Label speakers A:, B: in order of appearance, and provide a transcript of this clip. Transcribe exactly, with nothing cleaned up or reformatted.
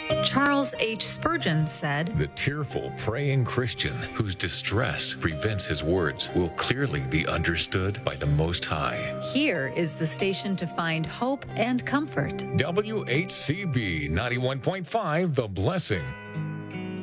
A: Charles H. Spurgeon said,
B: The tearful, praying Christian whose distress prevents his words will clearly be understood by the Most High.
A: Here is the station to find hope and comfort.
B: W H C B ninety-one point five, The Blessing.